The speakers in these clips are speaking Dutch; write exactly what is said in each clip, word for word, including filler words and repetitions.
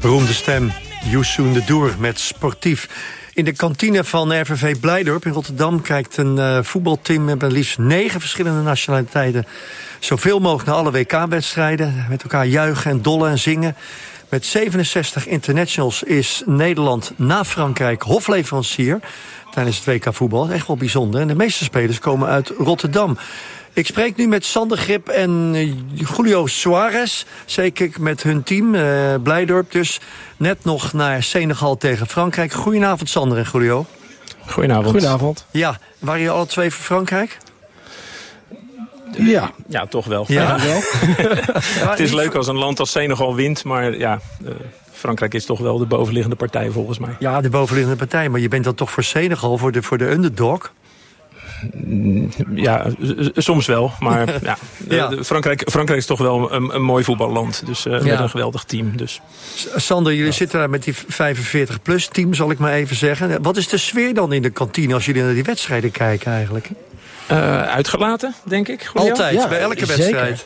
Beroemde stem, Youssou N'Dour met Sportief. In de kantine van R V V Blijdorp in Rotterdam kijkt een uh, voetbalteam met maar liefst negen verschillende nationaliteiten zoveel mogelijk naar alle W K-wedstrijden. Met elkaar juichen en dollen en zingen. Met zevenenzestig internationals is Nederland na Frankrijk hofleverancier tijdens het W K voetbal. Echt wel bijzonder. En de meeste spelers komen uit Rotterdam. Ik spreek nu met Sander Grip en Julio Suarez. Zeker met hun team, uh, Blijdorp dus. Net nog naar Senegal tegen Frankrijk. Goedenavond Sander en Julio. Goedenavond. Goedenavond. Ja, waren jullie alle twee voor Frankrijk? Ja, ja toch wel. Ja. Ja. Ja. Het is leuk als een land als Senegal wint, maar ja, uh, Frankrijk is toch wel de bovenliggende partij volgens mij. Ja, de bovenliggende partij, maar je bent dan toch voor Senegal, voor de, voor de underdog? Ja, soms wel. Maar ja, ja. Frankrijk, Frankrijk is toch wel een, een mooi voetballand. Dus uh, ja. met een geweldig team. Dus. Sander, jullie ja. zitten daar met die vijfenveertig plus team, zal ik maar even zeggen. Wat is de sfeer dan in de kantine als jullie naar die wedstrijden kijken eigenlijk? Uh, uitgelaten, denk ik. Julio? Altijd, ja, bij elke wedstrijd.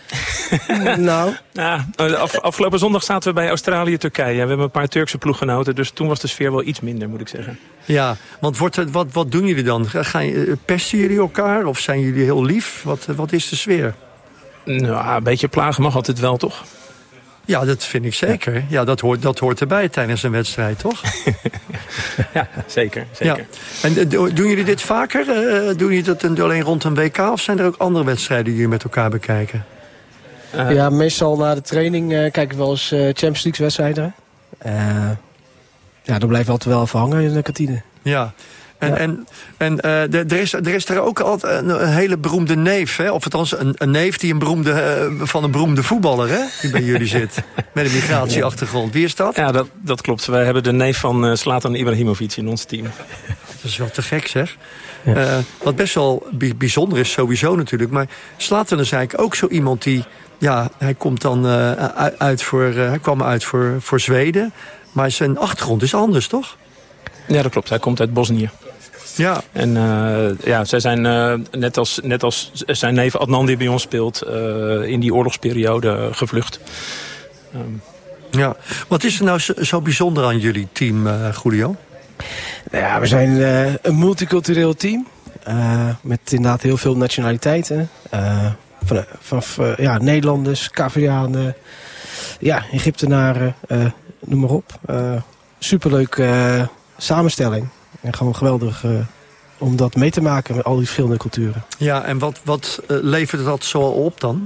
nou, ja, af, afgelopen zondag zaten we bij Australië-Turkije. We hebben een paar Turkse ploeggenoten, dus toen was de sfeer wel iets minder, moet ik zeggen. Ja, want wordt het, wat, wat doen jullie dan? Gaan, pesten jullie elkaar of zijn jullie heel lief? Wat, wat is de sfeer? Nou, een beetje plagen mag altijd wel, toch? Ja, dat vind ik zeker. Ja, ja dat, hoort, dat hoort erbij tijdens een wedstrijd, toch? ja, zeker. zeker. Ja. En uh, doen jullie dit vaker? Uh, doen jullie dat alleen rond een W K? Of zijn er ook andere wedstrijden die jullie met elkaar bekijken? Uh, ja, meestal na de training uh, kijken we wel eens uh, Champions League wedstrijden. Uh, ja, dan blijven we altijd wel even hangen in de kantine. Ja. En, ja. en, en uh, er, is, er is er ook altijd een, een hele beroemde neef, hè? Of althans een, een neef die een beroemde, uh, van een beroemde voetballer, hè? Die bij jullie zit. Met een migratieachtergrond. Wie is dat? Ja, dat, dat klopt. Wij hebben de neef van uh, Zlatan Ibrahimovic in ons team. Dat is wel te gek, zeg. Ja. Uh, wat best wel bijzonder is sowieso natuurlijk. Maar Zlatan is eigenlijk ook zo iemand die... Ja, hij komt dan uh, uit voor, uh, hij kwam uit voor, voor Zweden. Maar zijn achtergrond is anders, toch? Ja, dat klopt. Hij komt uit Bosnië. Ja. En uh, ja, zij zijn uh, net, als, net als zijn neef Adnan die bij ons speelt... Uh, in die oorlogsperiode gevlucht. Um. Ja. Wat is er nou zo, zo bijzonder aan jullie team, uh, Julio? Nou ja, we zijn uh, een multicultureel team. Uh, met inderdaad heel veel nationaliteiten. Uh, Van, van uh, ja, Nederlanders, Cavianen, ja, Egyptenaren, uh, noem maar op. Uh, superleuke uh, samenstelling. En gewoon geweldig uh, om dat mee te maken met al die verschillende culturen. Ja, en wat, wat uh, levert dat zo op dan?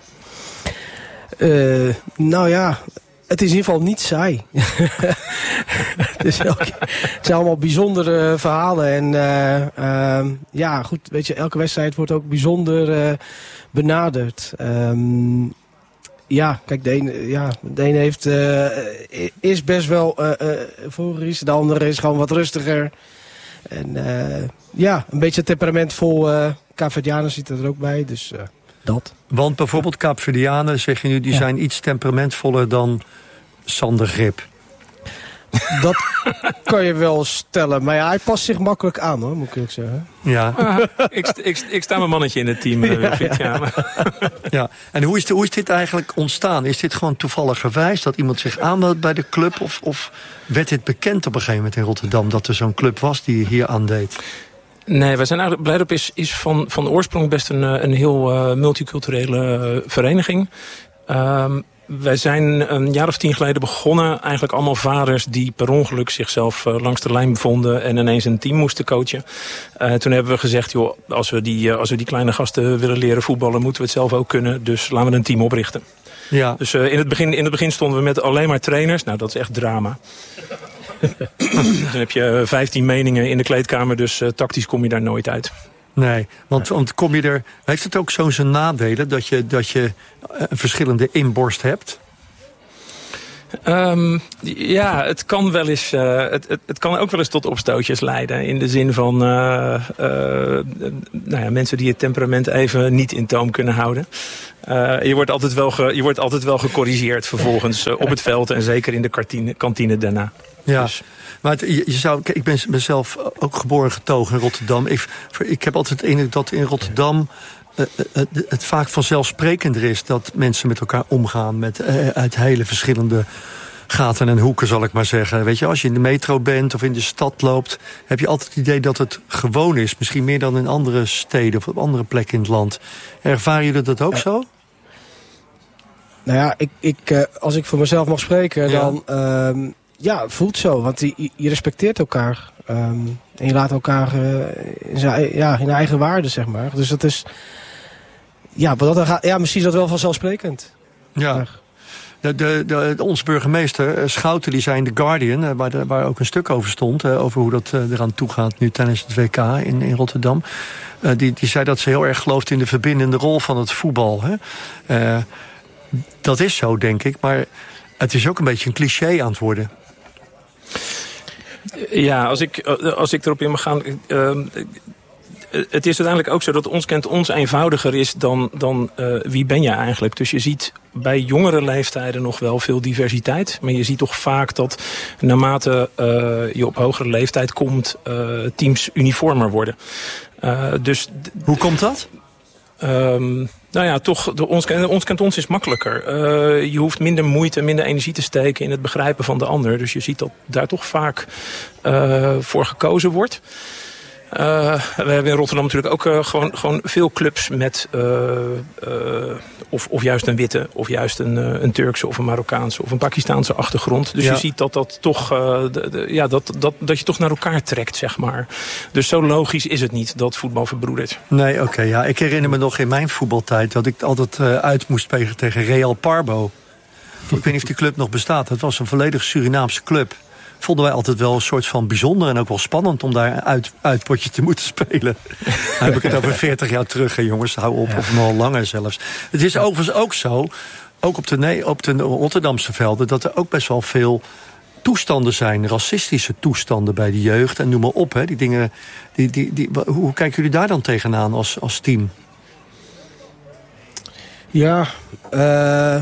Uh, nou ja, het is in ieder geval niet saai. Dus elke, het zijn allemaal bijzondere verhalen. En uh, uh, ja, goed, weet je, elke wedstrijd wordt ook bijzonder uh, benaderd. Um, ja, kijk, de ene, ja, de ene heeft, uh, is best wel uh, uh, euforisch. De andere is gewoon wat rustiger. En uh, ja, een beetje temperamentvol. Uh, Kaapverdianen zit er ook bij, dus uh, dat. Want bijvoorbeeld Kaapverdianen, zeg je nu, die ja. zijn iets temperamentvoller dan Sander Grip. Dat kan je wel stellen. Maar ja, hij past zich makkelijk aan, hoor, moet ik eerlijk zeggen. Ja. Uh, ik, ik, ik sta mijn mannetje in het team. Uh, ja, ja. Ja. ja. En hoe is, de, hoe is dit eigenlijk ontstaan? Is dit gewoon toevalligerwijs dat iemand zich aanmeldt bij de club? Of, of werd dit bekend op een gegeven moment in Rotterdam dat er zo'n club was die hier aandeed? Nee, wij zijn eigenlijk, Blijdorp is, is van, van oorsprong best een, een heel uh, multiculturele uh, vereniging. Um, Wij zijn een jaar of tien geleden begonnen. Eigenlijk allemaal vaders die per ongeluk zichzelf uh, langs de lijn bevonden en ineens een team moesten coachen. Uh, toen hebben we gezegd, joh, als we, die, uh, als we die kleine gasten willen leren voetballen, moeten we het zelf ook kunnen. Dus laten we een team oprichten. Ja. Dus uh, in, het begin, in het begin stonden we met alleen maar trainers. Nou, dat is echt drama. Dan heb je vijftien meningen in de kleedkamer, dus uh, tactisch kom je daar nooit uit. Nee, want, want kom je er, heeft het ook zo zijn nadelen dat je, dat je een verschillende inborst hebt? Um, ja, het kan wel eens. Uh, het, het, het kan ook wel eens tot opstootjes leiden. In de zin van uh, uh, nou ja, mensen die het temperament even niet in toom kunnen houden. Uh, je wordt altijd wel ge, je wordt altijd wel gecorrigeerd vervolgens uh, op het veld en zeker in de kantine, kantine daarna. Ja. Dus. Maar het, je, je zou, ik ben mezelf ook geboren getogen in Rotterdam. Ik, ik heb altijd het indruk dat in Rotterdam uh, het, het vaak vanzelfsprekender is dat mensen met elkaar omgaan met uh, uit hele verschillende gaten en hoeken, zal ik maar zeggen. Weet je, als je in de metro bent of in de stad loopt, heb je altijd het idee dat het gewoon is. Misschien meer dan in andere steden of op andere plekken in het land. Ervaren jullie dat ook ja. zo? Nou ja, ik, ik, uh, als ik voor mezelf mag spreken, ja. dan uh, ja, het voelt zo. Want je, je respecteert elkaar. Um, en je laat elkaar uh, in, zijn, ja, in eigen waarde, zeg maar. Dus dat is... Ja, maar dat, ja, misschien is dat wel vanzelfsprekend. Ja. Maar, De, de, de, de, onze burgemeester, Schouten, die zei in The Guardian, waar, de, waar ook een stuk over stond, uh, over hoe dat uh, eraan toe gaat nu tijdens het W K in, in Rotterdam. Uh, die, die zei dat ze heel erg gelooft in de verbindende rol van het voetbal. Hè? Uh, dat is zo, denk ik, maar het is ook een beetje een cliché aan het worden. Ja, als ik, als ik erop in mag gaan... Uh, Het is uiteindelijk ook zo dat ons kent ons eenvoudiger is dan, dan uh, wie ben je eigenlijk. Dus je ziet bij jongere leeftijden nog wel veel diversiteit. Maar je ziet toch vaak dat naarmate uh, je op hogere leeftijd komt, uh, teams uniformer worden. Uh, dus Hoe komt dat? Um, nou ja, toch, de, ons, ons kent ons is makkelijker. Uh, je hoeft minder moeite, minder energie te steken in het begrijpen van de ander. Dus je ziet dat daar toch vaak uh, voor gekozen wordt. Uh, we hebben in Rotterdam natuurlijk ook uh, gewoon, gewoon veel clubs met uh, uh, of, of juist een witte, of juist een, uh, een Turkse of een Marokkaanse of een Pakistaanse achtergrond. Dus ja. je ziet dat dat toch uh, de, de, ja, dat, dat, dat je toch naar elkaar trekt, zeg maar. Dus zo logisch is het niet dat voetbal verbroedert. Nee, oké. Okay, ja. Ik herinner me nog in mijn voetbaltijd dat ik altijd uh, uit moest spelen tegen Real Parbo. Ik weet niet of die club nog bestaat. Het was een volledig Surinaamse club. Vonden wij altijd wel een soort van bijzonder en ook wel spannend om daar uit, uitpotje te moeten spelen. Dan heb ik het over veertig jaar terug, hè, jongens. Hou op, ja. Of nog langer zelfs. Het is overigens ook zo, ook op de, op de Rotterdamse velden, dat er ook best wel veel toestanden zijn, racistische toestanden bij de jeugd. En noem maar op, hè, die dingen. Die, die, die, hoe, hoe kijken jullie daar dan tegenaan als, als team? Ja, uh,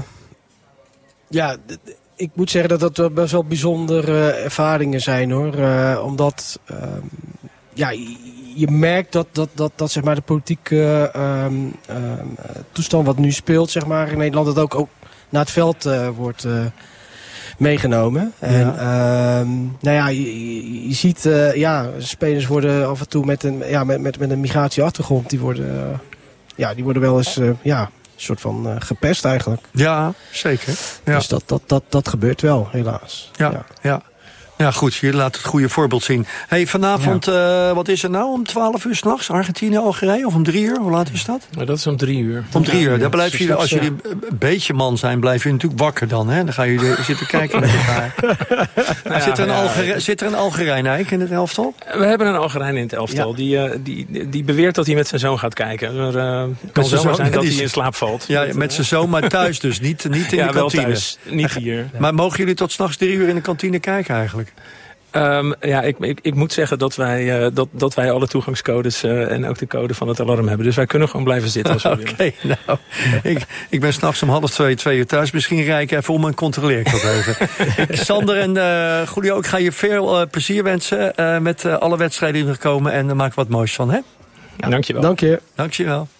ja... Ik moet zeggen dat dat best wel bijzondere ervaringen zijn, hoor. Uh, omdat uh, ja, je, je merkt dat, dat, dat, dat zeg maar, de politieke uh, uh, toestand wat nu speelt, zeg maar, in Nederland, dat ook, ook naar het veld uh, wordt uh, meegenomen. Ja. En uh, nou ja, je, je ziet, uh, ja, spelers worden af en toe met een, ja, met, met, met een migratieachtergrond, die worden, uh, ja, die worden wel eens, uh, ja... een soort van uh, gepest eigenlijk. Ja, zeker. Ja. Dus dat, dat, dat, dat gebeurt wel, helaas. Ja, ja. ja. Ja, goed, je laat het goede voorbeeld zien. Hey, vanavond, ja. uh, wat is het nou? Om twaalf uur 's nachts? Argentinië, Algerije? Of om drie uur? Hoe laat is dat? Ja, dat is om drie uur. Om drie uur. Ja, Dan blijf je, als jullie een beetje man zijn, blijf je natuurlijk wakker dan. Hè? Dan ga je zitten kijken met elkaar. Ja, zit, er een ja, Algerij, zit er een Algerijn eigenlijk in het elftal? We hebben een Algerijn in het elftal. Ja. Die, uh, die, die beweert dat hij met zijn zoon gaat kijken. Er uh, kan zomaar zijn dat hij in slaap valt. Ja, met, met zijn zoon, maar thuis dus. Niet, niet in ja, de kantine. Wel thuis, niet hier. Ja. Maar mogen jullie tot 's nachts drie uur in de kantine kijken eigenlijk? Um, ja, ik, ik, ik moet zeggen dat wij, uh, dat, dat wij alle toegangscodes uh, en ook de code van het alarm hebben. Dus wij kunnen gewoon blijven zitten als we willen. Oké, nou, ik, ik ben s'nachts om half twee, twee uur thuis. Misschien rij ik even om en controleer ik dat even. ik, Sander en uh, Julio, ik ga je veel uh, plezier wensen uh, met uh, alle wedstrijden die er komen. En uh, maak wat moois van, hè? Ja, dankjewel. Dank je. Dank je wel.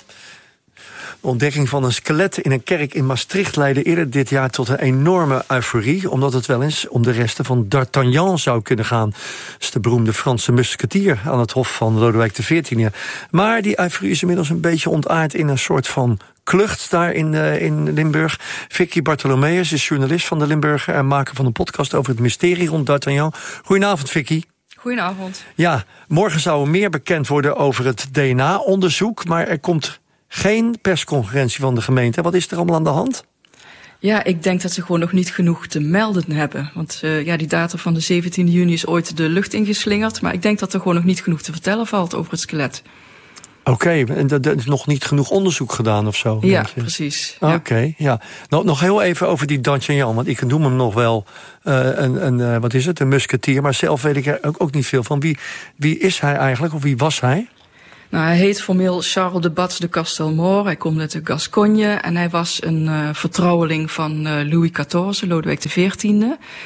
De ontdekking van een skelet in een kerk in Maastricht leidde eerder dit jaar tot een enorme euforie, omdat het wel eens om de resten van D'Artagnan zou kunnen gaan. Dat is de beroemde Franse musketier aan het hof van Lodewijk de veertiende. Maar die euforie is inmiddels een beetje ontaard in een soort van klucht daar in, uh, in Limburg. Vicky Bartholomeus is journalist van de Limburger en maker van een podcast over het mysterie rond D'Artagnan. Goedenavond, Vicky. Goedenavond. Ja, morgen zou er meer bekend worden over het D N A-onderzoek, maar er komt geen persconferentie van de gemeente. Wat is er allemaal aan de hand? Ja, ik denk dat ze gewoon nog niet genoeg te melden hebben. Want uh, ja, die data van de zeventiende juni is ooit de lucht ingeslingerd. Maar ik denk dat er gewoon nog niet genoeg te vertellen valt over het skelet. Oké, okay, en er is nog niet genoeg onderzoek gedaan of zo? Ja, precies. Oké, okay, ja. Nou, nog heel even over die D'Artagnan, want ik noem hem nog wel uh, een, een uh, wat is het, een musketier. Maar zelf weet ik er ook, ook niet veel van. Wie, wie is hij eigenlijk, of wie was hij? Nou, hij heet formeel Charles de Bats de Castelmore. Hij komt uit de Gascogne en hij was een uh, vertrouweling van uh, Louis de veertiende.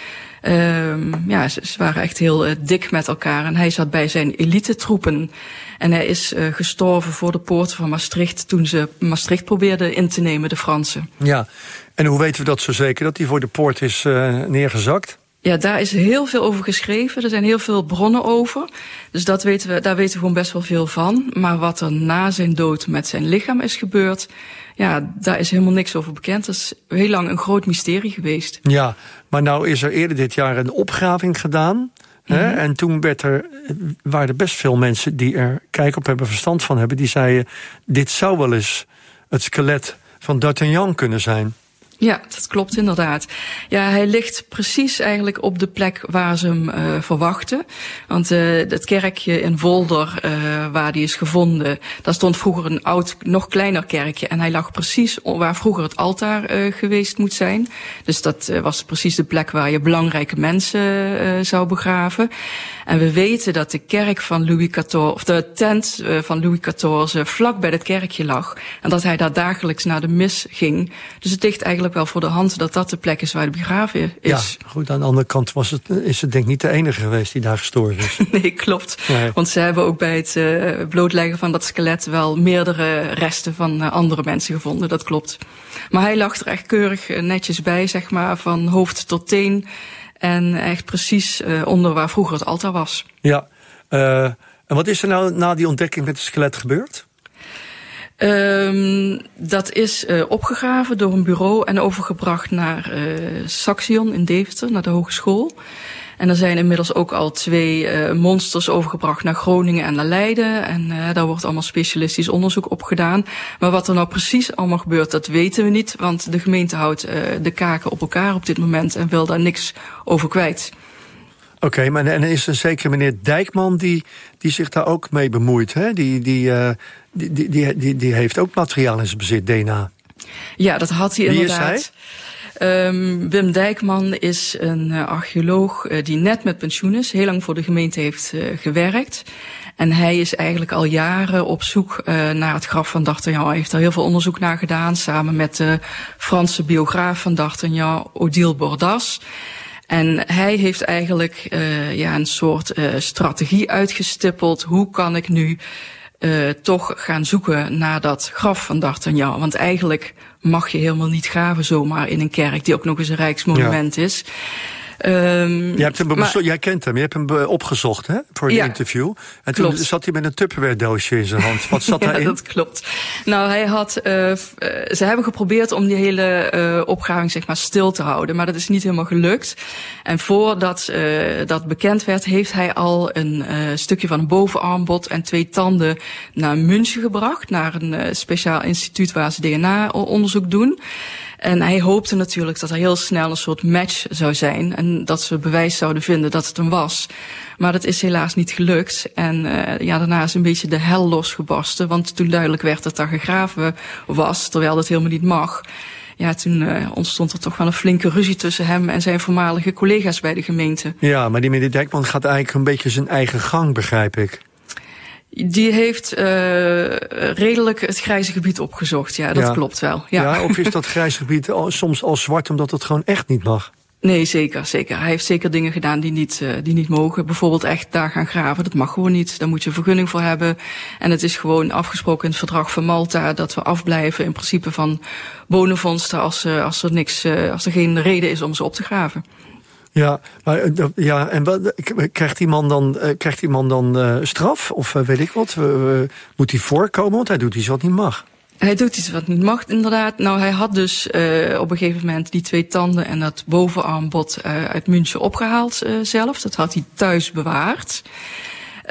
Um, ja, ze, ze waren echt heel uh, dik met elkaar. En hij zat bij zijn elite-troepen. En hij is uh, gestorven voor de poorten van Maastricht toen ze Maastricht probeerden in te nemen, de Fransen. Ja, en hoe weten we dat zo zeker, dat hij voor de poort is uh, neergezakt? Ja, daar is heel veel over geschreven. Er zijn heel veel bronnen over. Dus dat weten we, daar weten we gewoon best wel veel van. Maar wat er na zijn dood met zijn lichaam is gebeurd, ja, daar is helemaal niks over bekend. Dat is heel lang een groot mysterie geweest. Ja, maar nou is er eerder dit jaar een opgraving gedaan. Mm-hmm. Hè? En toen werd er, waren er best veel mensen die er kijk op hebben, verstand van hebben. Die zeiden, dit zou wel eens het skelet van D'Artagnan kunnen zijn. Ja, dat klopt inderdaad. Ja, hij ligt precies eigenlijk op de plek waar ze hem uh, verwachten. Want uh, het kerkje in Volder, uh, waar die is gevonden, daar stond vroeger een oud, nog kleiner kerkje. En hij lag precies waar vroeger het altaar uh, geweest moet zijn. Dus dat uh, was precies de plek waar je belangrijke mensen uh, zou begraven. En we weten dat de kerk van Louis veertien, of de tent uh, van Louis veertien vlak bij het kerkje lag. En dat hij daar dagelijks naar de mis ging. Dus het ligt eigenlijk wel voor de hand dat dat de plek is waar hij begraven is. Ja, goed, aan de andere kant was het, is het denk ik niet de enige geweest die daar gestorven is. Nee, klopt. Nee. Want ze hebben ook bij het uh, blootleggen van dat skelet wel meerdere resten van uh, andere mensen gevonden, dat klopt. Maar hij lag er echt keurig uh, netjes bij, zeg maar, van hoofd tot teen. En echt precies uh, onder waar vroeger het altaar was. Ja, uh, en wat is er nou na die ontdekking met het skelet gebeurd? Um, dat is uh, opgegraven door een bureau en overgebracht naar uh, Saxion in Deventer, naar de hogeschool. En er zijn inmiddels ook al twee uh, monsters overgebracht naar Groningen en naar Leiden. En uh, daar wordt allemaal specialistisch onderzoek op gedaan. Maar wat er nou precies allemaal gebeurt, dat weten we niet. Want de gemeente houdt uh, de kaken op elkaar op dit moment en wil daar niks over kwijt. Oké, okay, maar en is er zeker meneer Dijkman die, die zich daar ook mee bemoeit, hè? Die, die, uh, die, die, die, die, die heeft ook materiaal in zijn bezit, D N A. Ja, dat had hij Wie inderdaad. Is hij? Um, Wim Dijkman is een uh, archeoloog uh, die net met pensioen is, heel lang voor de gemeente heeft uh, gewerkt. En hij is eigenlijk al jaren op zoek uh, naar het graf van D'Artagnan. Hij heeft er heel veel onderzoek naar gedaan, samen met de Franse biograaf van D'Artagnan, Odile Bordas. En hij heeft eigenlijk uh, ja, een soort uh, strategie uitgestippeld. Hoe kan ik nu uh, toch gaan zoeken naar dat graf van D'Artagnan? Want eigenlijk mag je helemaal niet graven zomaar in een kerk die ook nog eens een rijksmonument ja. is. Um, jij, hebt hem maar, jij kent hem, je hebt hem opgezocht hè, voor een ja, interview. En toen klopt. zat hij met een Tupperware doosje in zijn hand. Wat zat ja, daarin? Dat klopt. Nou, hij had, uh, ze hebben geprobeerd om die hele uh, opgraving zeg maar stil te houden, maar dat is niet helemaal gelukt. En voordat uh, dat bekend werd, heeft hij al een uh, stukje van een bovenarmbod en twee tanden naar München gebracht, naar een uh, speciaal instituut waar ze D N A-onderzoek doen. En hij hoopte natuurlijk dat er heel snel een soort match zou zijn en dat ze bewijs zouden vinden dat het hem was. Maar dat is helaas niet gelukt. En uh, ja, daarna is een beetje de hel losgebarsten, want toen duidelijk werd dat daar gegraven was, terwijl dat helemaal niet mag. Ja, toen uh, ontstond er toch wel een flinke ruzie tussen hem en zijn voormalige collega's bij de gemeente. Ja, maar die meneer Dijkman gaat eigenlijk een beetje zijn eigen gang, begrijp ik. Die heeft uh, redelijk het grijze gebied opgezocht, ja, dat ja. klopt wel. Ja. ja, of is dat grijze gebied al, soms al zwart omdat het gewoon echt niet mag? Nee, zeker, zeker. Hij heeft zeker dingen gedaan die niet, uh, die niet mogen. Bijvoorbeeld echt daar gaan graven, dat mag gewoon niet. Daar moet je een vergunning voor hebben. En het is gewoon afgesproken in het verdrag van Malta dat we afblijven in principe van bodemvondsten als, uh, als er niks, uh, als er geen reden is om ze op te graven. Ja, maar ja, en wat, krijgt die man dan, krijgt die man dan uh, straf? Of uh, weet ik wat? Uh, moet hij voorkomen? Want hij doet iets wat niet mag. Hij doet iets wat niet mag, inderdaad. Nou, hij had dus uh, op een gegeven moment die twee tanden en dat bovenarmbod uh, uit München opgehaald uh, zelf. Dat had hij thuis bewaard. Uh,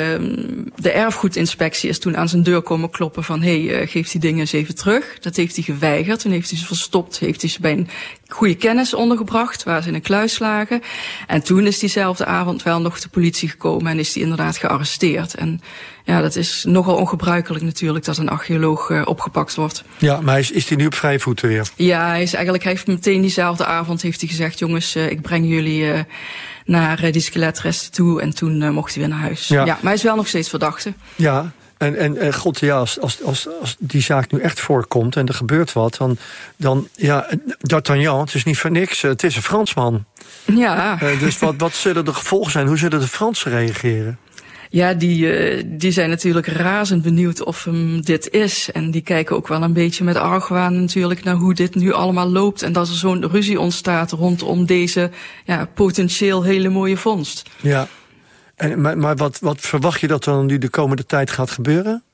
de erfgoedinspectie is toen aan zijn deur komen kloppen van hé, hey, uh, geef die dingen eens even terug. Dat heeft hij geweigerd. Toen heeft hij ze verstopt, heeft hij ze bij een goede kennis ondergebracht, waar ze in een kluis lagen. En toen is diezelfde avond wel nog de politie gekomen en is hij inderdaad gearresteerd. En ja, dat is nogal ongebruikelijk natuurlijk dat een archeoloog uh, opgepakt wordt. Ja, maar is, is hij nu op vrije voeten weer? Ja, hij is eigenlijk, hij heeft meteen diezelfde avond heeft hij gezegd, jongens, uh, ik breng jullie uh, naar uh, die skeletresten toe. En toen uh, mocht hij weer naar huis. Ja. ja, maar hij is wel nog steeds verdachte. Ja, En, en, en god, ja, als, als, als, als die zaak nu echt voorkomt en er gebeurt wat, dan, dan ja, D'Artagnan, het is niet voor niks, het is een Fransman. Ja. Uh, dus wat, wat zullen de gevolgen zijn? Hoe zullen de Fransen reageren? Ja, die, uh, die zijn natuurlijk razend benieuwd of hem dit is. En die kijken ook wel een beetje met argwaan natuurlijk naar hoe dit nu allemaal loopt. En dat er zo'n ruzie ontstaat rondom deze ja, potentieel hele mooie vondst. Ja, en, maar, maar wat, wat verwacht je dat er nu de komende tijd gaat gebeuren?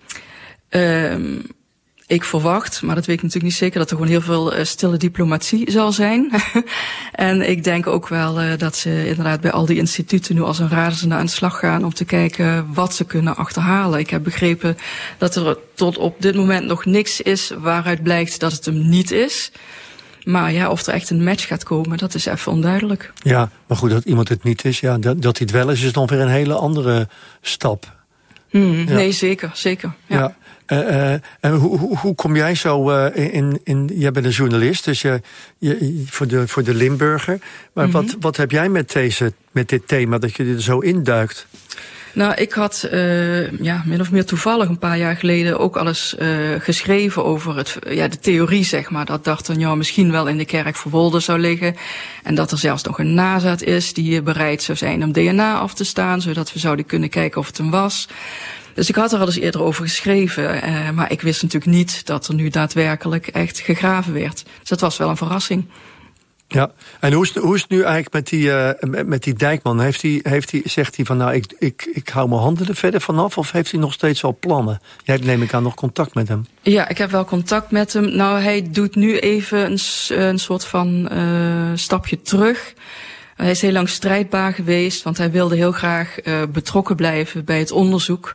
Um, Ik verwacht, maar dat weet ik natuurlijk niet zeker, dat er gewoon heel veel uh, stille diplomatie zal zijn. En ik denk ook wel uh, dat ze inderdaad bij al die instituten nu als een razende aan de slag gaan om te kijken wat ze kunnen achterhalen. Ik heb begrepen dat er tot op dit moment nog niks is waaruit blijkt dat het hem niet is. Maar ja, of er echt een match gaat komen, dat is even onduidelijk. Ja, maar goed, dat iemand het niet is, ja, dat, dat hij het wel is, is dan weer een hele andere stap. Hmm, ja. Nee, zeker, zeker. Ja. ja. Uh, uh, en hoe, hoe, hoe kom jij zo uh, in, in... Jij bent een journalist, dus je, je, voor, de, voor de Limburger. Maar mm-hmm. wat, wat heb jij met, deze, met dit thema, dat je er zo induikt? Nou, ik had uh, ja, min of meer toevallig een paar jaar geleden ook al eens uh, geschreven over het, ja, de theorie, zeg maar, dat D'Artagnan misschien wel in de kerk verwolden zou liggen. En dat er zelfs nog een nazaat is die bereid zou zijn om D N A af te staan, zodat we zouden kunnen kijken of het hem was. Dus ik had er al eens eerder over geschreven, uh, maar ik wist natuurlijk niet dat er nu daadwerkelijk echt gegraven werd. Dus dat was wel een verrassing. Ja, en hoe is, hoe is het nu eigenlijk met die, uh, met die Dijkman? Heeft hij, heeft hij, zegt hij van nou, ik, ik, ik hou mijn handen er verder vanaf, of heeft hij nog steeds wel plannen? Jij hebt, neem ik aan, nog contact met hem. Ja, ik heb wel contact met hem. Nou, hij doet nu even een, een soort van uh, stapje terug. Hij is heel lang strijdbaar geweest, want hij wilde heel graag uh, betrokken blijven bij het onderzoek.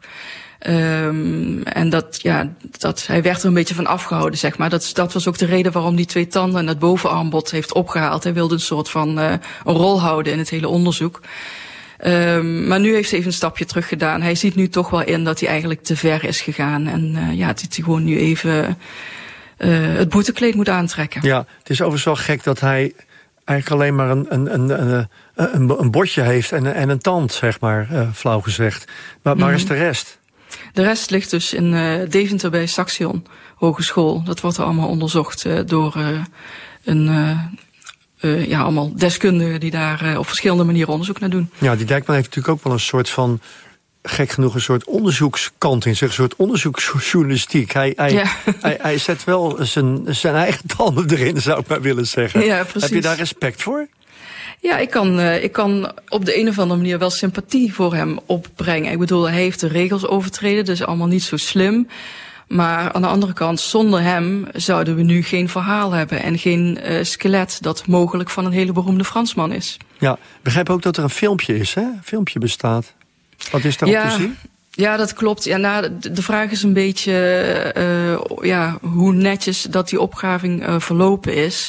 Um, en dat, ja, dat, hij werd er een beetje van afgehouden, zeg maar. Dat, dat was ook de reden waarom die twee tanden en het bovenarmbod heeft opgehaald. Hij wilde een soort van uh, een rol houden in het hele onderzoek. Um, maar nu heeft hij even een stapje terug gedaan. Hij ziet nu toch wel in dat hij eigenlijk te ver is gegaan. En uh, ja, dat hij gewoon nu even uh, het boetekleed moet aantrekken. Ja, het is overigens wel gek dat hij eigenlijk alleen maar een, een, een, een, een, een botje heeft en, en een tand, zeg maar, uh, flauw gezegd. Maar waar mm. is de rest? De rest ligt dus in uh, Deventer bij Saxion Hogeschool. Dat wordt er allemaal onderzocht uh, door uh, een, uh, uh, ja, allemaal deskundigen die daar uh, op verschillende manieren onderzoek naar doen. Ja, die Dijkman heeft natuurlijk ook wel een soort van, gek genoeg, een soort onderzoekskant in zich, een soort onderzoeksjournalistiek. Hij, hij, ja. hij, hij zet wel zijn, zijn eigen tanden erin, zou ik maar willen zeggen. Ja, precies. Heb je daar respect voor? Ja, ik kan, uh, ik kan op de een of andere manier wel sympathie voor hem opbrengen. Ik bedoel, hij heeft de regels overtreden, dus allemaal niet zo slim. Maar aan de andere kant, zonder hem zouden we nu geen verhaal hebben en geen uh, skelet dat mogelijk van een hele beroemde Fransman is. Ja, begrijp ook dat er een filmpje is, hè? Een filmpje bestaat. Wat is daarop ja. te zien? Ja, dat klopt. Ja, nou, de vraag is een beetje uh, ja, hoe netjes dat die opgraving uh, verlopen is.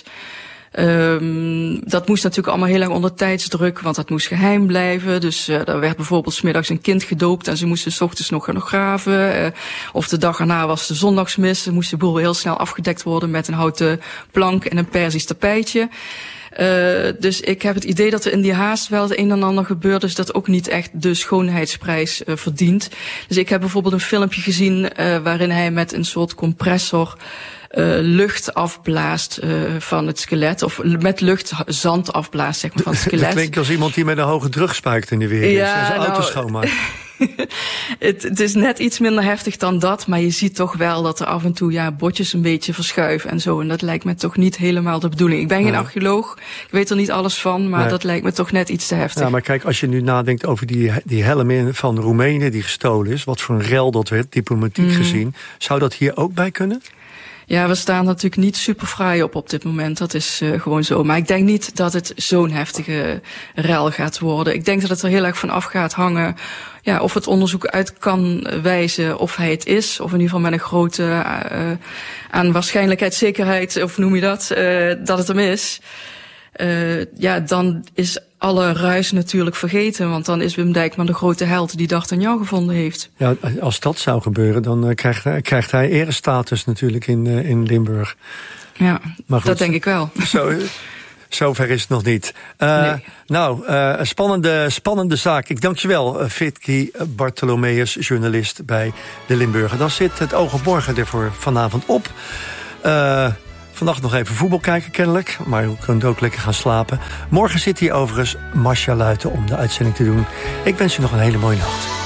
Um, dat moest natuurlijk allemaal heel lang onder tijdsdruk, want dat moest geheim blijven. Dus uh, er werd bijvoorbeeld 's middags een kind gedoopt en ze moesten 's ochtends nog gaan graven. Uh, of de dag erna was de zondagsmis. Dan moest de boel heel snel afgedekt worden met een houten plank en een Perzisch tapijtje. Uh, dus ik heb het idee dat er in die haast wel het een en ander gebeurt, dus dat ook niet echt de schoonheidsprijs uh, verdient. Dus ik heb bijvoorbeeld een filmpje gezien uh, waarin hij met een soort compressor Uh, lucht afblaast uh, van het skelet. Of met lucht zand afblaast, zeg maar, van het skelet. Dat klinkt als iemand die met een hoge druk spuikt in de weer is. Ja, en zijn nou, auto schoonmaakt. het, het is net iets minder heftig dan dat. Maar je ziet toch wel dat er af en toe ja, botjes een beetje verschuiven en zo. En dat lijkt me toch niet helemaal de bedoeling. Ik ben geen nee. archeoloog. Ik weet er niet alles van. Maar nee. dat lijkt me toch net iets te heftig. Ja, maar kijk, als je nu nadenkt over die, die helm van Roemenen die gestolen is. Wat voor een rel dat werd, diplomatiek mm. gezien. Zou dat hier ook bij kunnen? Ja, we staan natuurlijk niet super fraai op op dit moment. Dat is uh, gewoon zo. Maar ik denk niet dat het zo'n heftige rel gaat worden. Ik denk dat het er heel erg van af gaat hangen. Ja, of het onderzoek uit kan wijzen of hij het is. Of in ieder geval met een grote uh, aan waarschijnlijkheidszekerheid, of noem je dat, uh, dat het hem is. Uh, ja, dan is alle ruis natuurlijk vergeten. Want dan is Wim Dijkman de grote held die D'Artagnan gevonden heeft. Ja, als dat zou gebeuren, dan uh, krijgt, hij, krijgt hij erestatus natuurlijk in, uh, in Limburg. Ja, maar goed, dat denk ik wel. Zo, Zover is het nog niet. Uh, nee. Nou, uh, een spannende, spannende zaak. Ik dank je wel, uh, Vitki Bartholomeus, journalist bij de Limburger. Dan zit het oog op morgen er voor vanavond op. Uh, vannacht nog even voetbal kijken, kennelijk. Maar u kunt ook lekker gaan slapen. Morgen zit hier overigens Marcia Luiten om de uitzending te doen. Ik wens u nog een hele mooie nacht.